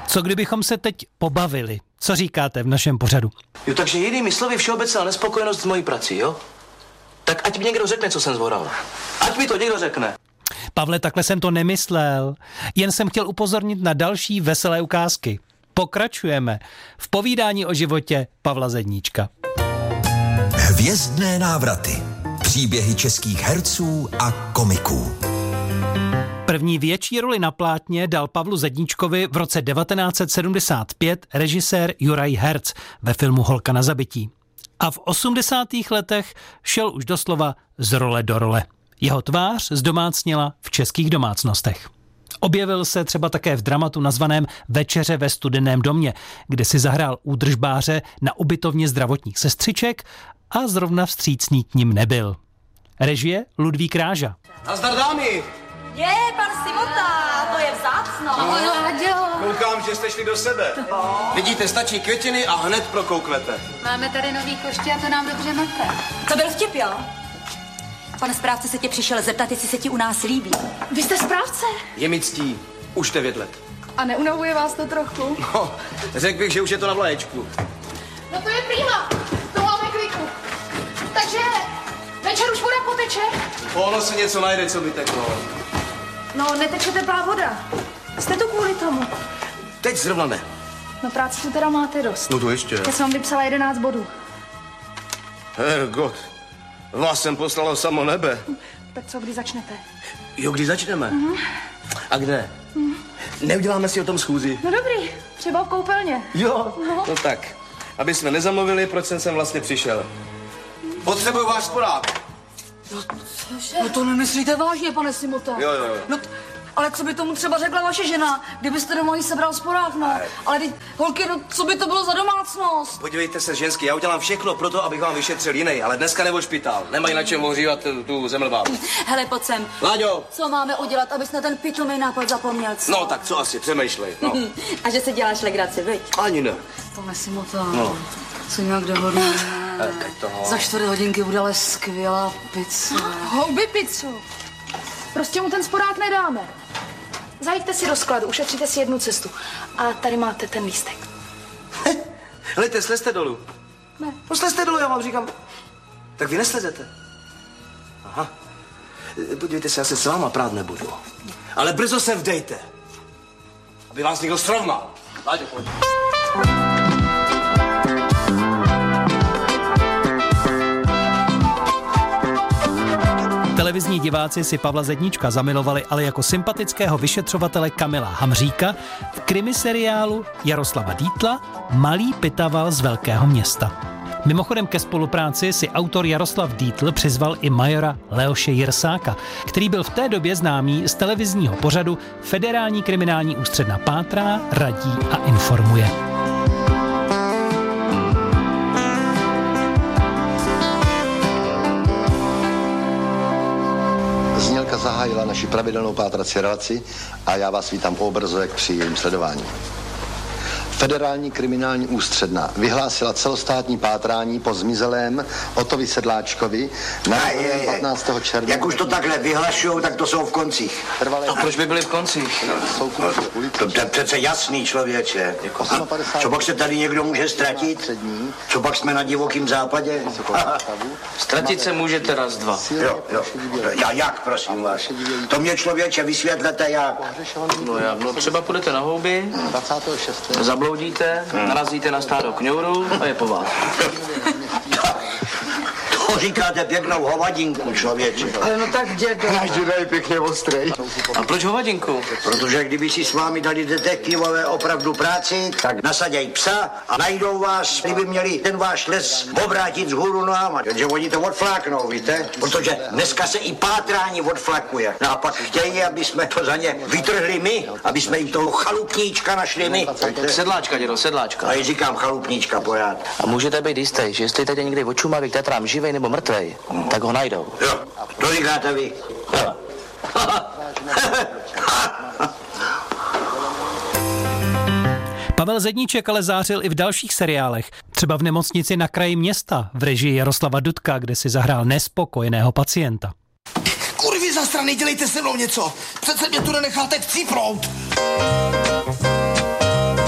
Co kdybychom se teď pobavili? Co říkáte v našem pořadu? Jo, takže jinými slovy všeobecná nespokojenost s mojí prací, jo? Tak ať mi někdo řekne, co jsem zvoral. Ať mi to někdo řekne. Pavle, takhle jsem to nemyslel. Jen jsem chtěl upozornit na další veselé ukázky. Pokračujeme v povídání o životě Pavla Zedníčka. Hvězdné návraty. Příběhy českých herců a komiků. První větší roli na plátně dal Pavlu Zedníčkovi v roce 1975 režisér Juraj Herc ve filmu Holka na zabití. A v 80. letech šel už doslova z role do role. Jeho tvář zdomácněla v českých domácnostech. Objevil se třeba také v dramatu nazvaném Večeře ve studeném domě, kde si zahrál údržbáře na ubytovně zdravotních sestřiček a zrovna vstřícný k nim nebyl. Režie Ludvík Ráža. Nazdar dámy! Pan Simota, to je vzácno. Koukám, že jste šli do sebe. Vidíte, stačí květiny a hned prokouknete. Máme tady nový koště a to nám dobře mete. To byl vtip, jo? Pane správce se tě přišel zeptat, jestli se ti u nás líbí. Vy jste správce? Je mi ctí. Už 9 let. A neunavuje vás to trochu? No, řekl bych, že už je to na vlaječku. No to je prima, to máme kliku. Takže večer už voda poteče? Ono se něco najde, co by teklo. No, neteče teplá voda. Jste tu kvůli tomu. Teď zrovna ne. No práci tu teda máte dost. No to ještě. Já jsem vám vypsala 11 bodů. Hergot, vás jsem poslalo samo nebe. Tak co, kdy začnete? Jo, kdy začneme? A kde? Neuděláme si o tom schůzi. No dobrý, třeba v koupelně. Jo, no tak. Aby jsme nezamluvili, proč jsem sem vlastně přišel. Potřebuju váš sporák. No to nemyslíte vážně, pane Simota. Jo. No, ale co by tomu třeba řekla vaše žena, kdybyste doma jí sebral sporák, no. Ale teď, holky, no, co by to bylo za domácnost? Podívejte se, ženský, já udělám všechno pro to, abych vám vyšetřil jiný, ale dneska nebo špitál. Nemají na čem ohřívat tu zemlbábu. Hele, pojď sem. Láďo! Co máme udělat, abys na ten pitomý nápad zapomněl? Co? No tak co asi, přemýšlej, no. A že si děláš legraci, viď? Ani ne. Pane Simota, No. co nějak dohodneme. Teď toho. Za 4 hodinky bude ale skvělá pizza. Houby pizzu. Prostě mu ten sporák nedáme. Zajďte si do skladu, ušetříte si jednu cestu. A tady máte ten lístek. Helejte, slezte dolů. Ne. No slezte dolů, já vám říkám. Tak vy neslezete. Aha. Podívejte se, já se s váma prát nebudu. Ale brzo se vdejte. Aby vás někdo srovnal. Láďo, pojď. Televizní diváci si Pavla Zedníčka zamilovali ale jako sympatického vyšetřovatele Kamila Hamříka v krimiseriálu Jaroslava Dietla Malý pitaval z velkého města. Mimochodem ke spolupráci si autor Jaroslav Dietl přizval i majora Leoše Jirsáka, který byl v té době známý z televizního pořadu Federální kriminální ústředna pátrá, radí a informuje. Znělka zahájila naši pravidelnou pátrací relaci a já vás vítám u obrazovek při jejím sledování. Federální kriminální ústředna vyhlásila celostátní pátrání po zmizelém Otovi Sedláčkovi na 15. června. Jak už to takhle vyhlašujou, tak to jsou v koncích. A proč by byli v koncích? To je přece jasný, člověče. Co pak se tady někdo může ztratit? Co pak jsme na divokým západě? Ztratit se můžete raz, dva. Jo. Jak, prosím vás? To mě, člověče, vysvětlete jak. No třeba půjdete na houby, 26. zabloudíte, narazíte na stádo kňourů a je po vás. To říkáte pěknou hovadinku, člověče. Ale no tak děda. Náš děda je pěkně ostrej. A proč hovadinku? Protože kdyby si s vámi dali detektivové opravdu práci, tak nasaděj psa a najdou vás, kdyby měli ten váš les obrátit z hůru nohama. Takže oni to odfláknou, víte? Protože dneska se i pátrání odflakuje. No a pak chtějí, aby jsme to za ně vytrhli my, aby jsme jim toho chalupníčka našli my. Sedláčka, dědo, sedláčka. A já říkám chalupníčka pořád. A můžete být jistý, že jestli teď někdy od Šumavy k Tatrám živej nebo mrtvej, tak ho najdou. Jo, to říkáte vy. Jo. Pavel Zedníček ale zářil i v dalších seriálech, třeba v Nemocnici na kraji města v režii Jaroslava Dudka, kde si zahrál nespokojeného pacienta. Kurvy zastrany, dělejte se mnou něco. Přece mě tu nenecháte chcípnout.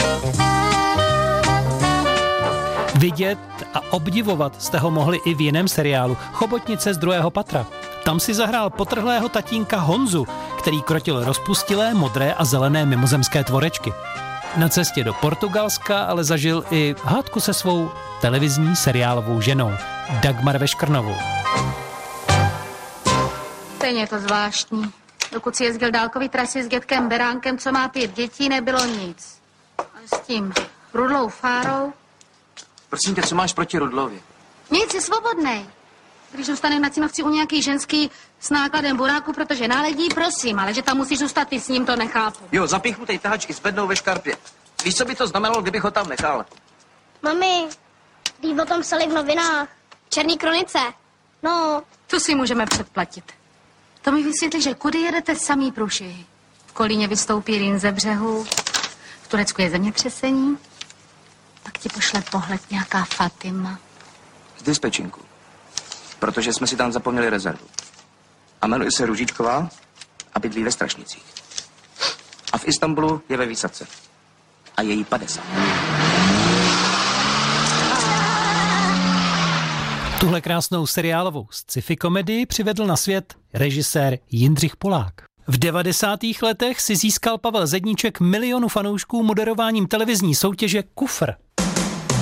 Vidět a obdivovat jste ho mohli i v jiném seriálu Chobotnice z druhého patra. Tam si zahrál potrhlého tatínka Honzu, který krotil rozpustilé, modré a zelené mimozemské tvorečky. Na cestě do Portugalska ale zažil i hádku se svou televizní seriálovou ženou Dagmar Veškrnovou. Stejně je to zvláštní. Dokud si jezdil dálkový trasy s dětkem Beránkem, co má 5 dětí, nebylo nic. A s tím Rudlou Fárou... Prosím tě, co máš proti Rudlovi? Nic, jsi svobodnej. Když zůstaneš na Cínovci u nějaký ženský s nákladem buráku, protože náledí, prosím, ale že tam musíš zůstat ty s ním, to nechápu. Jo, zapíchnutej tahač i s bednou ve škarpě. Víš, co by to znamenalo, kdybych ho tam nechal? Mami, když o tom psali v novinách. Černý kronice. No. To si můžeme předplatit. To mi vysvětlí, že kudy jedete samý průšvihy. V Kolíně vystoupí Rýn ze břehu, v Turecku je zemětřesení, pak ti pošle pohled nějaká Fatima. Z dispečinku. Protože jsme si tam zapomněli rezervu. A jmenuje se Růžičková a bydlí ve Strašnicích. A v Istanbulu je ve výsadce. A je jí 50. Tuhle krásnou seriálovou sci-fi komedii přivedl na svět režisér Jindřich Polák. V 90. letech si získal Pavel Zedníček milionu fanoušků moderováním televizní soutěže Kufr.